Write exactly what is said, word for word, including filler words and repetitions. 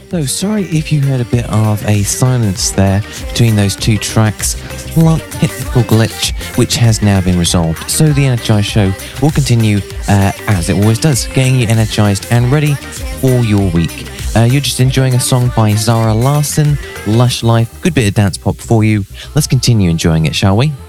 So sorry if you heard a bit of a silence there between those two tracks. Slight technical glitch, which has now been resolved. So the Energize show will continue uh, as it always does, getting you energized and ready for your week. Uh, you're just enjoying a song by Zara Larsson, Lush Life, good bit of dance pop for you. Let's continue enjoying it, shall we?